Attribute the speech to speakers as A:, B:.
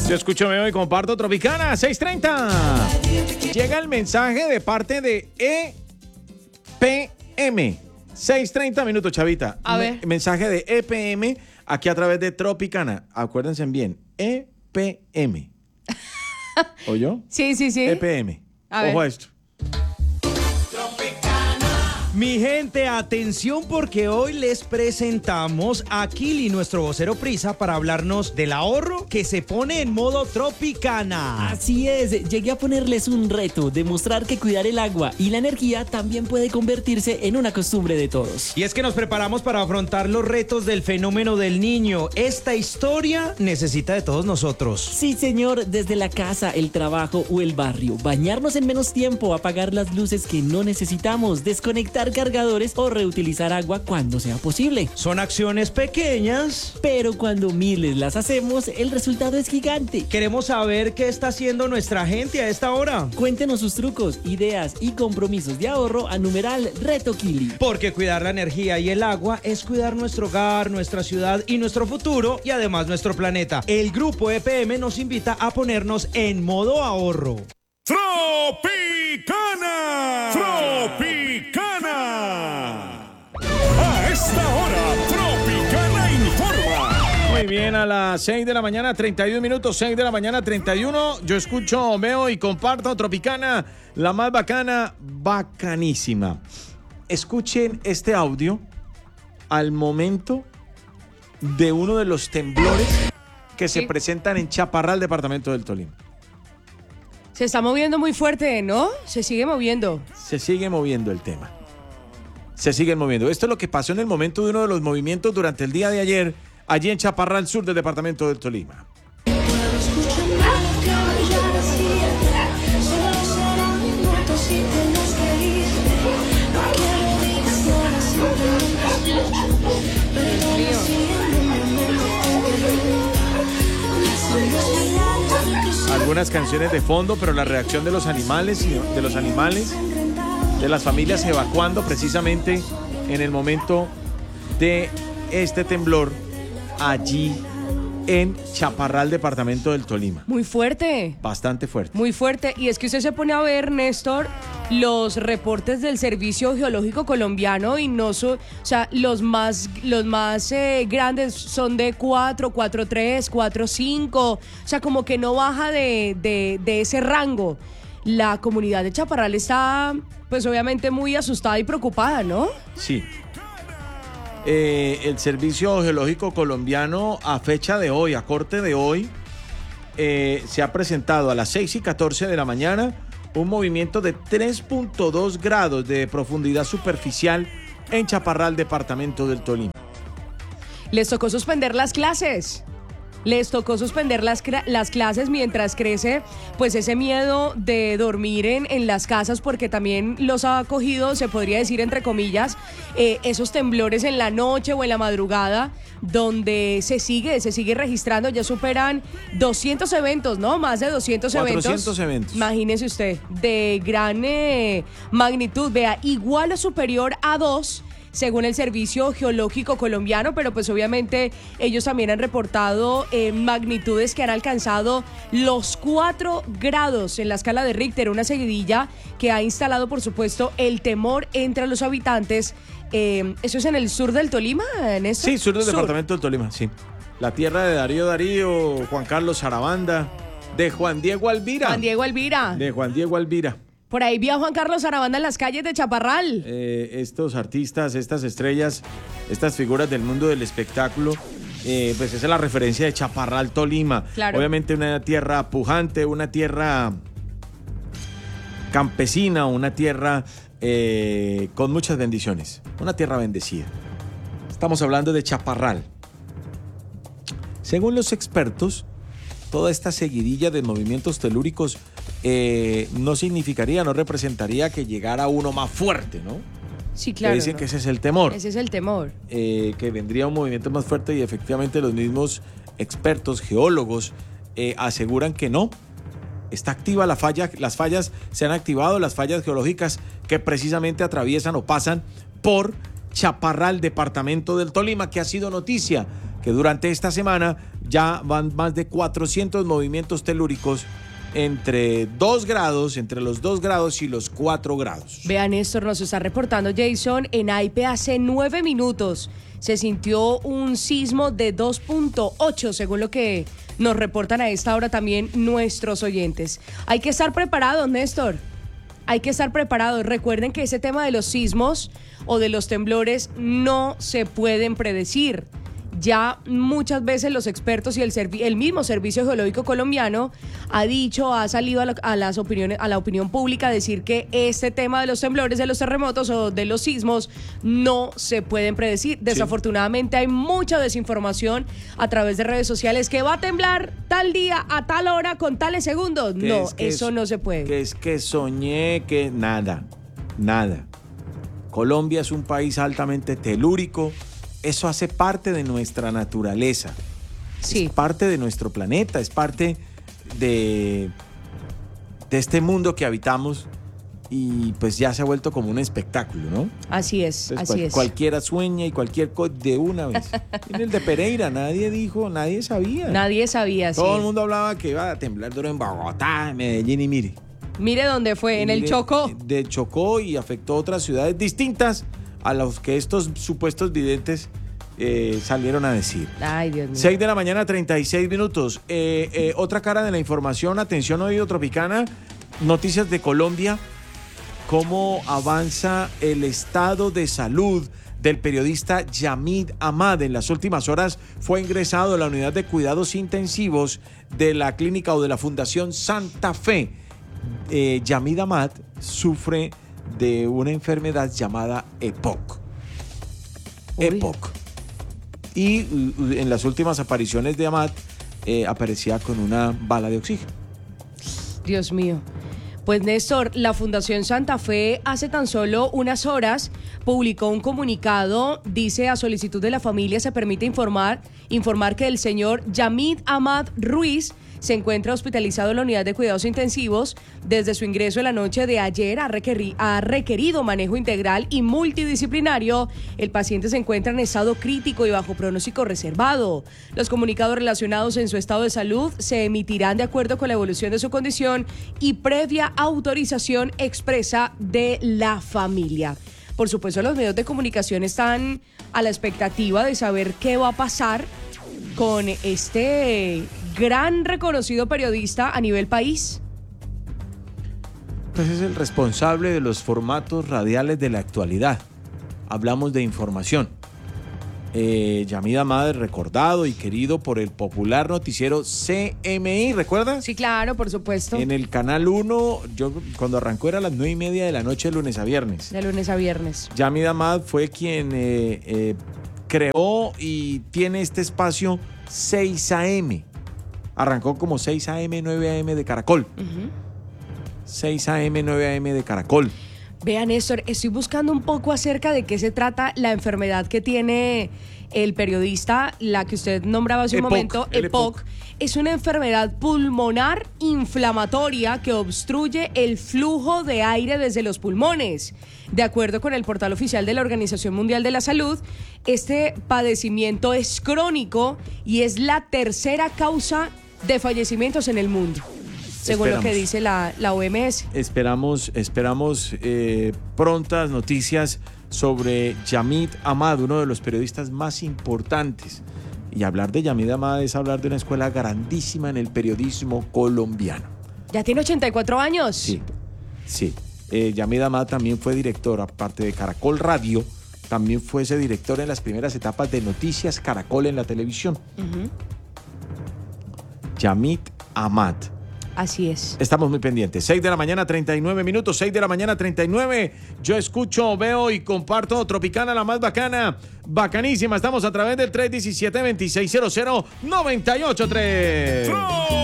A: Yo escucho, me voy y comparto Tropicana 6:30. Llega el mensaje de parte de EPM. 6:30 minutos, chavita.
B: A ver.
A: Mensaje de EPM aquí a través de Tropicana. Acuérdense bien, EPM. ¿Oyó?
B: Sí.
A: EPM. Ojo a esto.
C: Mi gente, atención porque hoy les presentamos a Kili, nuestro vocero prisa, para hablarnos del ahorro que se pone en modo Tropicana.
D: Así es, llegué a ponerles un reto, demostrar que cuidar el agua y la energía también puede convertirse en una costumbre de todos.
C: Y es que nos preparamos para afrontar los retos del fenómeno del niño. Esta historia necesita de todos nosotros.
D: Sí, señor, desde la casa, el trabajo o el barrio, bañarnos en menos tiempo, apagar las luces que no necesitamos, desconectar cargadores o reutilizar agua cuando sea posible.
C: Son acciones pequeñas,
D: pero cuando miles las hacemos, el resultado es gigante.
C: Queremos saber qué está haciendo nuestra gente a esta hora.
D: Cuéntenos sus trucos, ideas y compromisos de ahorro a numeral Reto Kili.
C: Porque cuidar la energía y el agua es cuidar nuestro hogar, nuestra ciudad y nuestro futuro, y además nuestro planeta. El grupo EPM nos invita a ponernos en modo ahorro.
E: ¡Tropicana! ¡Tropicana! A esta hora, Tropicana informa.
A: Muy bien, a las 6 de la mañana, 31 minutos, 6 de la mañana, 31. Yo escucho, veo y comparto Tropicana, la más bacana, bacanísima. Escuchen este audio al momento de uno de los temblores que se presentan en Chaparral, departamento del Tolima.
B: Se está moviendo muy fuerte, ¿no? Se sigue moviendo.
A: Se sigue moviendo el tema. Se siguen moviendo. Esto es lo que pasó en el momento de uno de los movimientos durante el día de ayer, allí en Chaparral, sur del departamento del Tolima. Algunas canciones de fondo, pero la reacción de los animales, de las familias evacuando precisamente en el momento de este temblor allí en Chaparral, departamento del Tolima.
B: Muy fuerte.
A: Bastante fuerte.
B: Muy fuerte. Y es que usted se pone a ver, Néstor, los reportes del Servicio Geológico Colombiano y no son, o sea, los más grandes son de 4, 4.3, 4.5. O sea, como que no baja de ese rango. La comunidad de Chaparral está, pues obviamente muy asustada y preocupada, ¿no?
A: Sí. El Servicio Geológico Colombiano a fecha de hoy, a corte de hoy, se ha presentado a las 6:14 de la mañana un movimiento de 3.2 grados de profundidad superficial en Chaparral, departamento del Tolima.
B: Les tocó suspender las clases. Les tocó suspender las clases mientras crece pues ese miedo de dormir en las casas, porque también los ha cogido, se podría decir entre comillas, esos temblores en la noche o en la madrugada, donde se sigue registrando. Ya superan 200 eventos, ¿no? Más de 200
A: 400 eventos.
B: Imagínese usted, de gran magnitud, vea, igual o superior a 2, según el Servicio Geológico Colombiano, pero pues obviamente ellos también han reportado magnitudes que han alcanzado los 4 grados en la escala de Richter, una seguidilla que ha instalado, por supuesto, el temor entre los habitantes. ¿Eso es en el sur del Tolima, Néstor?
A: Sí, sur del departamento del Tolima, sí. La tierra de Darío, Juan Carlos Sarabanda, de Juan Diego Alvira. De Juan Diego Alvira.
B: Por ahí vi a Juan Carlos Sarabanda en las calles de Chaparral.
A: Estos artistas, estas estrellas, estas figuras del mundo del espectáculo, pues esa es la referencia de Chaparral, Tolima.
B: Claro.
A: Obviamente una tierra pujante, una tierra campesina, una tierra con muchas bendiciones, una tierra bendecida. Estamos hablando de Chaparral. Según los expertos, toda esta seguidilla de movimientos telúricos no significaría, no representaría que llegara uno más fuerte, ¿no?
B: Sí, claro.
A: Que dicen que ese es el temor.
B: Ese es el temor.
A: Que vendría un movimiento más fuerte, y efectivamente los mismos expertos, geólogos, aseguran que no. Está activa la falla, las fallas se han activado, las fallas geológicas que precisamente atraviesan o pasan por Chaparral, departamento del Tolima, que ha sido noticia, que durante esta semana ya van más de 400 movimientos telúricos entre 2 grados, entre los 2 grados y los 4 grados.
B: Vean, Néstor, nos está reportando Jason, en Aipe hace 9 minutos se sintió un sismo de 2.8, según lo que nos reportan a esta hora también nuestros oyentes. Hay que estar preparados, Néstor. Hay que estar preparados. Recuerden que ese tema de los sismos o de los temblores no se pueden predecir. Ya muchas veces los expertos y el mismo Servicio Geológico Colombiano ha salido a la opinión pública a decir que este tema de los temblores, de los terremotos o de los sismos no se pueden predecir. Desafortunadamente hay mucha desinformación a través de redes sociales, que va a temblar tal día, a tal hora, con tales segundos. No, eso no se puede.
A: Que soñé que nada. Colombia es un país altamente telúrico. Eso hace parte de nuestra naturaleza.
B: Sí.
A: Es parte de nuestro planeta, es parte de este mundo que habitamos y pues ya se ha vuelto como un espectáculo, ¿no?
B: Así es,
A: Entonces,
B: así es.
A: Cualquiera sueña y cualquier cosa de una vez. En el de Pereira nadie sabía.
B: Nadie sabía, sí.
A: Todo el mundo hablaba que iba a temblar duro en Bogotá, en Medellín y mire.
B: Mire dónde fue, en el Chocó.
A: De Chocó, y afectó otras ciudades distintas a los que estos supuestos videntes salieron a decir.
B: Ay, Dios mío.
A: 6 de la mañana, 36 minutos. Otra cara de la información, atención, oído Tropicana, noticias de Colombia. ¿Cómo avanza el estado de salud del periodista Yamid Amad? En las últimas horas fue ingresado a la unidad de cuidados intensivos de la clínica o de la Fundación Santa Fe. Yamid Amad sufre de una enfermedad llamada EPOC. EPOC. Y en las últimas apariciones de Amad aparecía con una bala de oxígeno.
B: Dios mío. Pues Néstor, la Fundación Santa Fe hace tan solo unas horas publicó un comunicado. Dice: a solicitud de la familia se permite informar que el señor Yamid Amad Ruiz se encuentra hospitalizado en la unidad de cuidados intensivos. Desde su ingreso en la noche de ayer ha requerido manejo integral y multidisciplinario. El paciente se encuentra en estado crítico y bajo pronóstico reservado. Los comunicados relacionados en su estado de salud se emitirán de acuerdo con la evolución de su condición y previa autorización expresa de la familia. Por supuesto, los medios de comunicación están a la expectativa de saber qué va a pasar con este gran reconocido periodista a nivel país.
A: Pues es el responsable de los formatos radiales de la actualidad. Hablamos de información. Yamid Amad, recordado y querido por el popular noticiero CMI, ¿recuerdas?
B: Sí, claro, por supuesto.
A: En el Canal 1, yo cuando arrancó era a las 9:30 de la noche, de lunes a viernes.
B: De lunes a viernes.
A: Yamid Amad fue quien creó y tiene este espacio 6 AM. Arrancó como 6 AM, 9 AM de Caracol. 6 AM, 9 AM de Caracol.
B: Vean, Néstor, estoy buscando un poco acerca de qué se trata la enfermedad que tiene el periodista, la que usted nombraba hace un momento, EPOC. Es una enfermedad pulmonar inflamatoria que obstruye el flujo de aire desde los pulmones. De acuerdo con el portal oficial de la Organización Mundial de la Salud, este padecimiento es crónico y es la tercera causa de fallecimientos en el mundo, según lo que dice la OMS.
A: Esperamos prontas noticias sobre Yamid Amad, uno de los periodistas más importantes. Y hablar de Yamid Amad es hablar de una escuela grandísima en el periodismo colombiano.
B: ¿Ya tiene 84 años?
A: Sí. Yamid Amad también fue director, aparte de Caracol Radio, también fue ese director en las primeras etapas de Noticias Caracol en la televisión. Yamid Amad.
B: Así es.
A: Estamos muy pendientes. 6 de la mañana, 39 minutos. 6 de la mañana, 39. Yo escucho, veo y comparto Tropicana, la más bacana. Bacanísima. Estamos a través del 317-2600-983.